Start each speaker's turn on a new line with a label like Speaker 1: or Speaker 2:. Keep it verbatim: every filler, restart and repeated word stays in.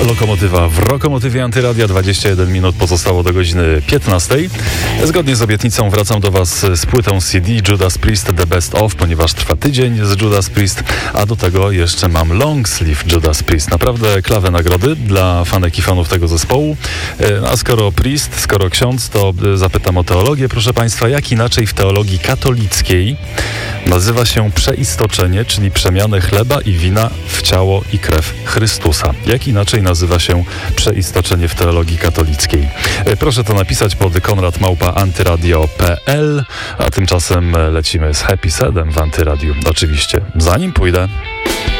Speaker 1: Lokomotywa w Rokomotywie Antyradia. dwadzieścia jeden minut pozostało do godziny piętnastej. Zgodnie z obietnicą wracam do Was z płytą C D Judas Priest The Best Of, ponieważ trwa tydzień z Judas Priest, a do tego jeszcze mam long sleeve Judas Priest. Naprawdę klawe nagrody dla fanek i fanów tego zespołu. A skoro Priest, skoro ksiądz, to zapytam o teologię. Proszę Państwa, jak inaczej w teologii katolickiej nazywa się przeistoczenie, czyli przemianę chleba i wina w ciało i krew Chrystusa? Jak inaczej nazywa się przeistoczenie w teologii katolickiej? Proszę to napisać pod konrad małpa antyradio kropka p l, a tymczasem lecimy z Happy Sadem w Antyradiu. Oczywiście, zanim pójdę...